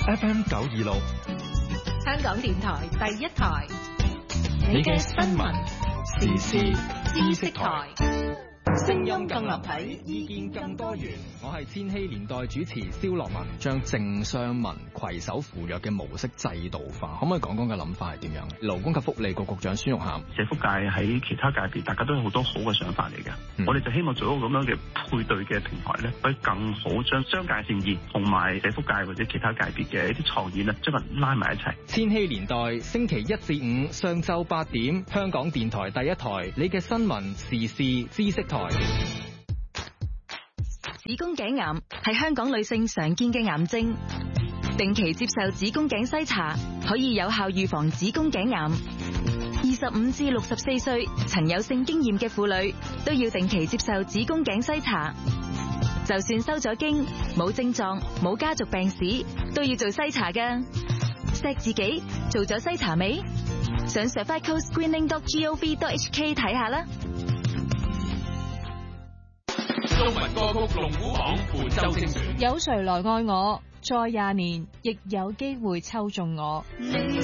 FM 926， 香港電台第一台， 你嘅新聞時事知識台。 聲音更立體， 意見更多元。我係千禧年代主持蕭樂文，將政商民攜手扶弱嘅模式制度化，可唔可以講講嘅諗法係點樣？勞工及福利局局長孫玉菡， 社福界喺其他界別，大家都有好多好嘅想法嚟嘅。我哋就希望做一個咁樣嘅配對嘅平台咧，可以更好將商界善意同埋社福界或者其他界別嘅一啲創意咧，將佢拉埋一齊。 千禧年代星期1至5上晝8點，香港電台第一台，你嘅新聞時事知識台。 子宮頸癌係香港女性常見嘅癌症，定期接受子宮頸篩查可以有效預防子宮頸癌。25至64歲曾有性經驗嘅婦女都要定期接受子宮頸篩查，就算收咗經、冇症狀、冇家族病史，都要做篩查㗎。錫自己做咗篩查未？上 cervicalscreening.gov.hk 睇下啦。 中文歌曲龍虎榜本周精選， 有誰來愛我？再20年，亦有機會抽中我。 你